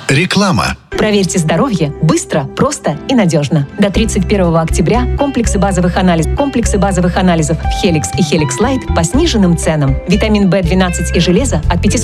Реклама. Проверьте здоровье быстро, просто и надежно. До 31 октября комплексы базовых анализов Helix и Helix Light по сниженным ценам. Витамин В12 и железо от 500